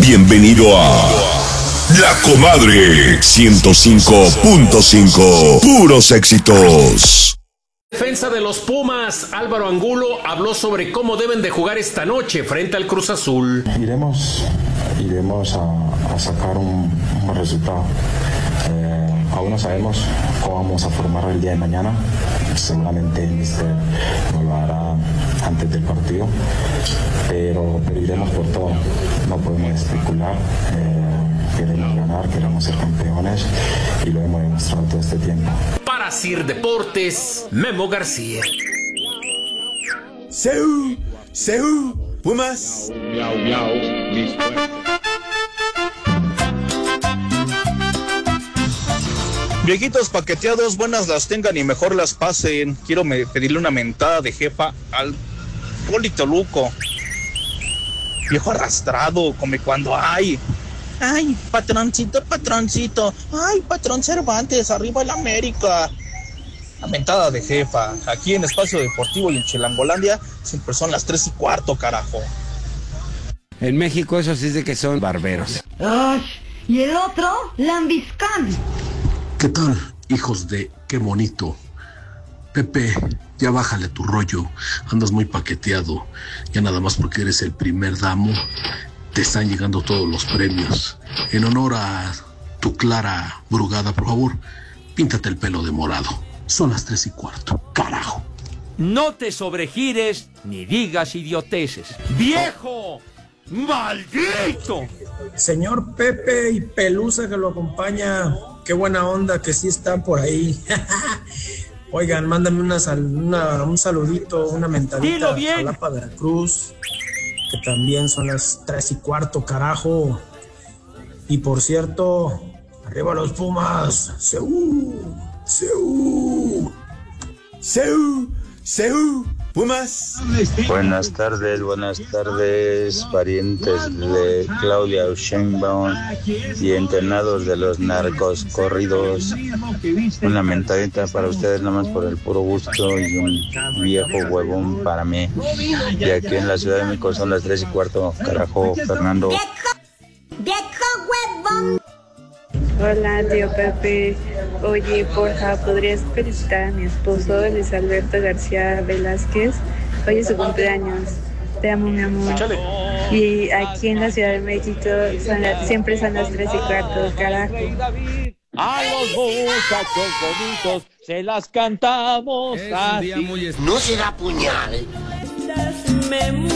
Bienvenido a La Comadre 105.5. Puros éxitos. Defensa de los Pumas, Álvaro Angulo, habló sobre cómo deben de jugar esta noche frente al Cruz Azul. Iremos a sacar un buen resultado. Aún no sabemos cómo vamos a formar el día de mañana. Seguramente el míster nos lo hará antes del partido, pero iremos por todo. No podemos especular. Queremos ganar, queremos ser campeones y lo hemos demostrado todo este tiempo. Para Sir Deportes, Memo García. ¡Seu! ¡Seu! ¡Pumas! Miau, miau, mis Viejitos paqueteados, buenas las tengan y mejor las pasen. Quiero pedirle una mentada de jefa al Polito Luco. Viejo arrastrado, come cuando hay. Ay, patroncito, patroncito. Ay, patrón Cervantes, arriba el América. La mentada de jefa. Aquí en Espacio Deportivo y en Chilangolandia siempre son las 3:15, carajo. En México eso sí es de que son barberos. ¡Ay! Y el otro, lambiscán. ¿Qué tal, hijos de qué bonito? Pepe, ya bájale tu rollo, andas muy paqueteado. Ya nada más porque eres el primer damo, te están llegando todos los premios. En honor a tu Clara Brugada, por favor, píntate el pelo de morado. Son las 3:15, carajo. No te sobregires ni digas idioteces. ¡Viejo! ¡Maldito! Señor Pepe y Pelusa que lo acompaña, qué buena onda que sí están por ahí. Oigan, mándame un saludito, una mentadita a Jalapa, Veracruz, que también son las 3:15, carajo. Y por cierto, arriba los Pumas. ¡Seú! ¡Seú! ¡Seu! ¡Seu! ¡Pumas! Buenas tardes, parientes de Claudia Sheinbaum y entrenados de los narcos corridos. Una mentadita para ustedes, nada más por el puro gusto, y un viejo huevón para mí. Y aquí en la Ciudad de México son las 3:15, carajo, Fernando. ¡Viejo huevón! Hola, tío Pepe. Oye, porfa, ¿podrías felicitar a mi esposo, Luis Alberto García Velázquez? Hoy es su cumpleaños. Te amo, mi amor. Y aquí en la Ciudad de México siempre son las 3:15, carajo. A los muchachos bonitos se las cantamos así. No será puñal.